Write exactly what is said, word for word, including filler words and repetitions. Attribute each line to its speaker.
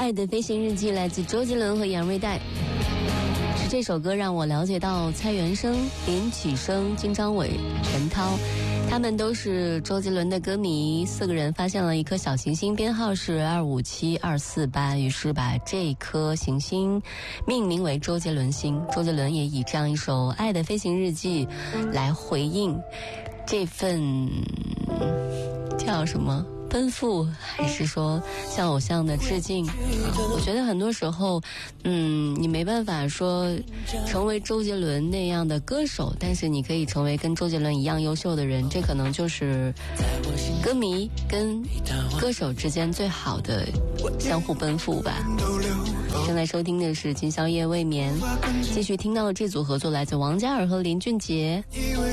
Speaker 1: 爱的飞行日记来自周杰伦和杨瑞代。是这首歌让我了解到蔡元生、林启生、金章伟、陈涛，他们都是周杰伦的歌迷。四个人发现了一颗小行星，编号是二五七二四八，于是把这颗行星命名为周杰伦星。周杰伦也以这样一首《爱的飞行日记》来回应这份叫什么奔赴，还是说向偶像的致敬、啊、我觉得很多时候嗯，你没办法说成为周杰伦那样的歌手，但是你可以成为跟周杰伦一样优秀的人，这可能就是歌迷跟歌手之间最好的相互奔赴吧。正在收听的是今宵夜未眠，继续听到的这组合作来自王嘉尔和林俊杰。